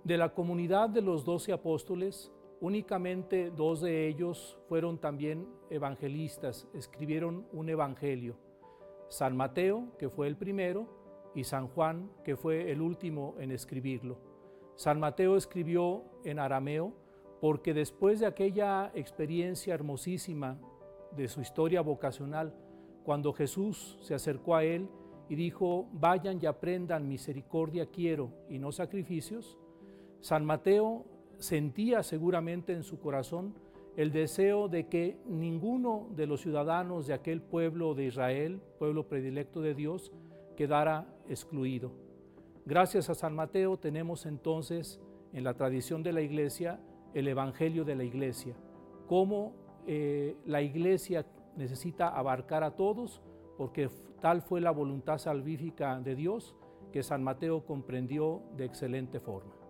De la comunidad de los 12 apóstoles, únicamente 2 de ellos fueron también evangelistas, escribieron un evangelio. San Mateo, que fue el primero, y San Juan, que fue el último en escribirlo. San Mateo escribió en arameo porque después de aquella experiencia hermosísima de su historia vocacional, cuando Jesús se acercó a él y dijo: vayan y aprendan, misericordia quiero y no sacrificios, San Mateo sentía seguramente en su corazón el deseo de que ninguno de los ciudadanos de aquel pueblo de Israel, pueblo predilecto de Dios, quedara excluido. Gracias a San Mateo tenemos entonces en la tradición de la Iglesia el Evangelio de la Iglesia, cómo la Iglesia necesita abarcar a todos, porque tal fue la voluntad salvífica de Dios que San Mateo comprendió de excelente forma.